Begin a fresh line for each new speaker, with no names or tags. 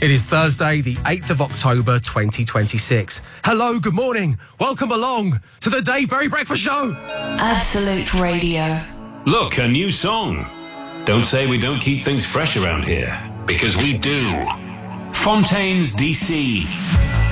It is Thursday, the 8th of October, 2026. Hello, good morning. Welcome along to the Dave Berry Breakfast Show.
Absolute Radio.
Look, a new song. Don't say we don't keep things fresh around here, because we do. Fontaines DC.